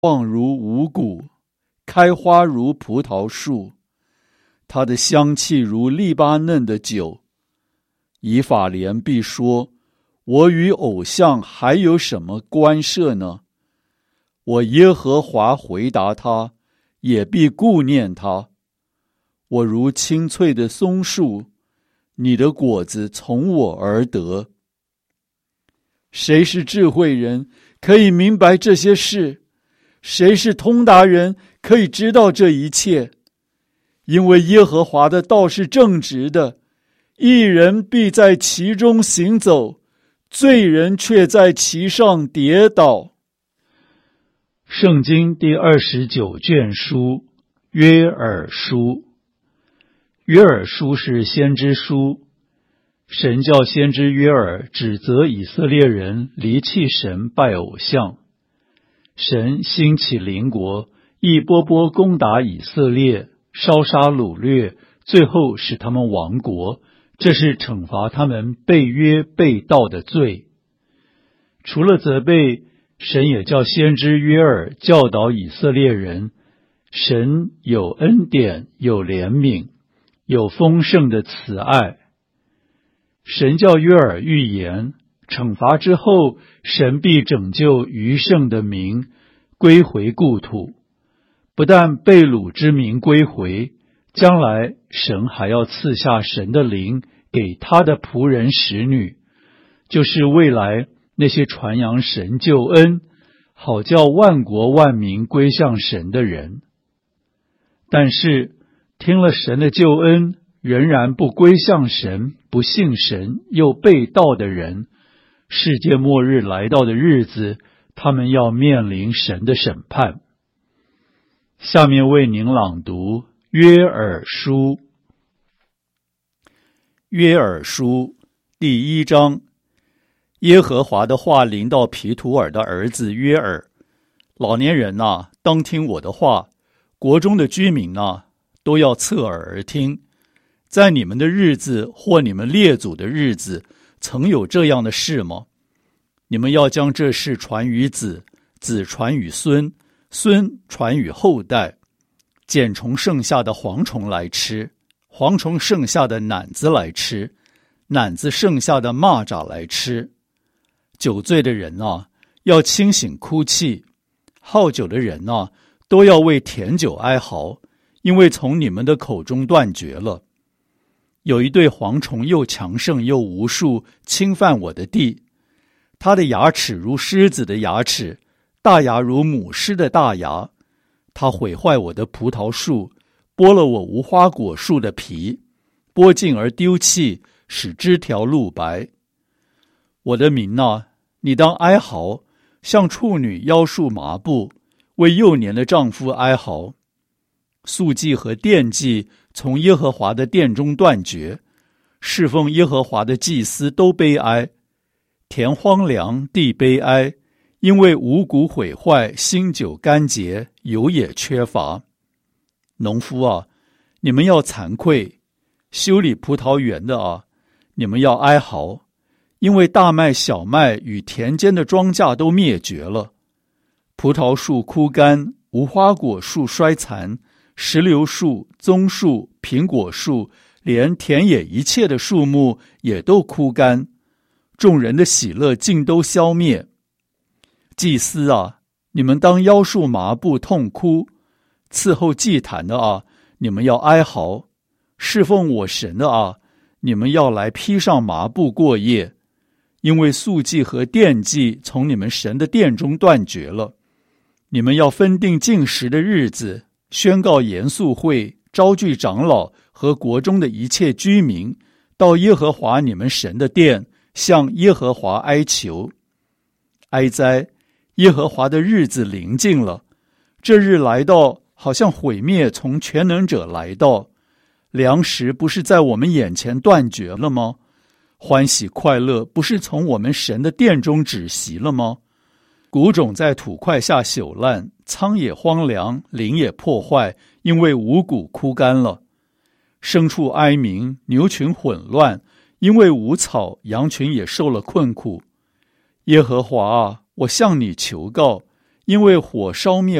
旺如五谷，开花如葡萄树，它的香气如利巴嫩的酒。以法莲必说，我与偶像还有什么关涉呢？我耶和华回答他，也必顾念他。我如青翠的松树，你的果子从我而得。谁是智慧人，可以明白这些事？谁是通达人，可以知道这一切？因为耶和华的道是正直的，义人必在其中行走，罪人却在其上跌倒。 圣经第29卷书，约珥书。约珥书是先知书，神叫先知约珥指责以色列人离弃神拜偶像。神兴起邻国，一波波攻打以色列，烧杀掳掠，最后使他们亡国，这是惩罚他们背约背道的罪。除了责备，神也叫先知约珥教导以色列人，神有恩典，有怜悯，有丰盛的慈爱。神叫约珥预言，惩罚之后，神必拯救余剩的民，归回故土。不但被掳之民归回，将来神还要赐下神的灵给他的仆人使女，就是未来那些传扬神救恩，好叫万国万民归向神的人。但是听了神的救恩，仍然不归向神，不信神，又背道的人，世界末日来到的日子，他们要面临神的审判。下面为您朗读约珥书。 约珥书第1章。耶和华的话临到毗土珥的儿子约珥，老年人啊，当听我的话，国中的居民啊，都要侧耳而听。在你们的日子或你们列祖的日子，曾有这样的事吗？你们要将这事传于子，子传于孙，孙传于后代。茧虫剩下的蝗虫来吃，蝗虫剩下的蝻子来吃，蝻子剩下的蚂蚱来吃。酒醉的人啊，要清醒哭泣；好酒的人啊，都要为甜酒哀嚎，因为从你们的口中断绝了。有一对蝗虫又强盛又无数，侵犯我的地。它的牙齿如狮子的牙齿，大牙如母狮的大牙。它毁坏我的葡萄树，剥了我无花果树的皮，剥尽而丢弃，使枝条露白。我的民啊，你当哀嚎，像处女腰束麻布，为幼年的丈夫哀嚎。素祭和奠祭从耶和华的殿中断绝，侍奉耶和华的祭司都悲哀。田荒凉，地悲哀，因为五谷毁坏，新酒干结，油也缺乏。农夫啊，你们要惭愧；修理葡萄园的啊，你们要哀嚎，因为大麦、小麦与田间的庄稼都灭绝了。葡萄树枯干，无花果树衰残，石榴树、棕树、苹果树，连田野一切的树木也都枯干，众人的喜乐尽都消灭。祭司啊，你们当腰束麻布痛哭；伺候祭坛的啊，你们要哀嚎；侍奉我神的啊，你们要来披上麻布过夜。因为素祭和奠祭从你们神的殿中断绝了。你们要分定禁食的日子，宣告严肃会，招聚长老和国中的一切居民，到耶和华你们神的殿，向耶和华哀求。哀哉！耶和华的日子临近了，这日来到，好像毁灭从全能者来到。粮食不是在我们眼前断绝了吗？欢喜快乐不是从我们神的殿中止息了吗？谷种在土块下朽烂，仓也荒凉，林也破坏，因为五谷枯干了。牲畜哀鸣，牛群混乱，因为无草，羊群也受了困苦。耶和华啊，我向你求告， 因为火烧灭